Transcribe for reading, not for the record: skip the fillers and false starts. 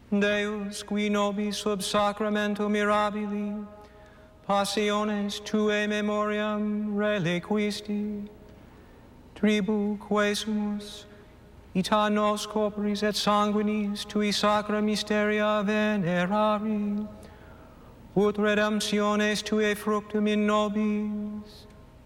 Deus, qui nobis sub sacramento mirabili, passiones tuae memoriam reliquisti, tribu quesumus, ita nos corporis et sanguinis tui sacra mysteria venerari, ut redemptiones tuae fructum in nobis